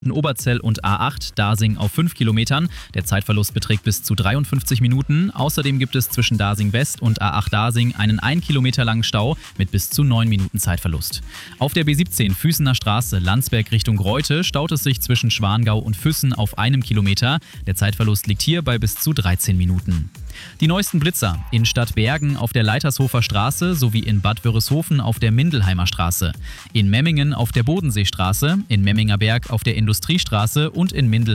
Oberzell und A8 Dasing auf 5 Kilometern. Der Zeitverlust beträgt bis zu 53 Minuten. Außerdem gibt es zwischen Dasing West und A8 Dasing einen 1 Kilometer langen Stau mit bis zu 9 Minuten Zeitverlust. Auf der B17 Füßener Straße Landsberg Richtung Reute staut es sich zwischen Schwangau und Füssen auf 1 Kilometer. Der Zeitverlust liegt hier bei bis zu 13 Minuten. Die neuesten Blitzer in Stadtbergen auf der Leitershofer Straße sowie in Bad Wörishofen auf der Mindelheimer Straße, in Memmingen auf der Bodenseestraße, in Memmingerberg auf der Industriestraße und in Mindel